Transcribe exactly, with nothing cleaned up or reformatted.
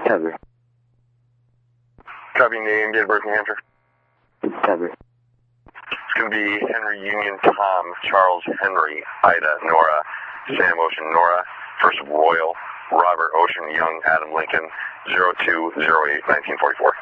Cover. Copy name, date of birth, New Hampshire. Cover. It's going to be Henry Union Tom, Charles Henry, Ida, Nora, Sam Ocean, Nora, First Royal, Robert Ocean, Young, Adam Lincoln, zero two zero eight nineteen forty-four.